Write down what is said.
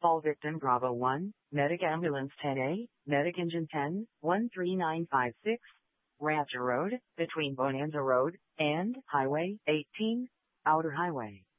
Fall victim Bravo 1, Medic Ambulance 10A, Medic Engine 10, 13956, Rapture Road, between Bonanza Road and Highway 18, Outer Highway.